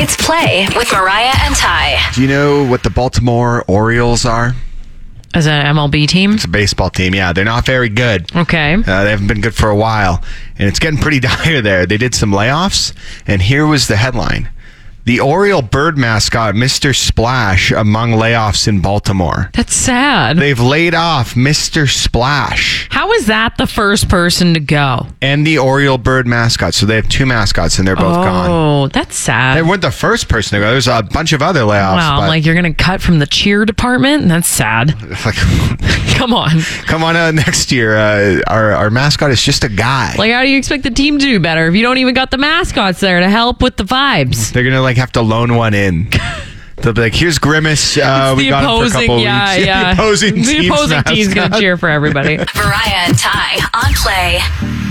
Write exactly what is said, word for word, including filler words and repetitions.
It's Play with Mariah and Ty. Do you know what the Baltimore Orioles are? As an M L B team? It's a baseball team, yeah. They're not very good. Okay. Uh, they haven't been good for a while. And it's getting pretty dire there. They did some layoffs, and here was the headline. The Oriole bird mascot, Mister Splash, among layoffs in Baltimore. That's sad. They've laid off Mister Splash. How is that the first person to go? And the Oriole bird mascot. So they have two mascots, and they're both oh, gone. Oh, that's sad. They weren't the first person to go. There's a bunch of other layoffs. Wow, but like you're going to cut from the cheer department? That's sad. like, Come on. come on uh, next year. Uh, our, our mascot is just a guy. Like, how do you expect the team to do better if you don't even got the mascots there to help with the vibes? They're going to like have to loan one in. They'll be like, here's Grimace. Uh, we got him for a couple yeah, weeks. Yeah. The opposing the team's opposing team's going to mascot. cheer for everybody. Mariah and Ty on Play.